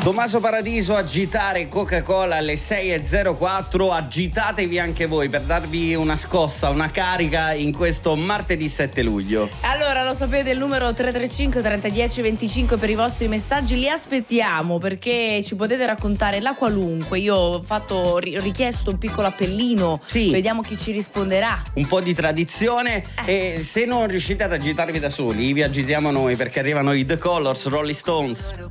Tommaso Paradiso, agitare Coca-Cola alle 6.04, agitatevi anche voi per darvi una scossa, una carica in questo martedì 7 luglio. Allora lo sapete, il numero 335 3010 25 per i vostri messaggi, li aspettiamo perché ci potete raccontare la qualunque. Io ho richiesto un piccolo appellino, sì. Vediamo chi ci risponderà. Un po' di tradizione e se non riuscite ad agitarvi da soli vi agitiamo noi perché arrivano i The Colors, Rolling Stones.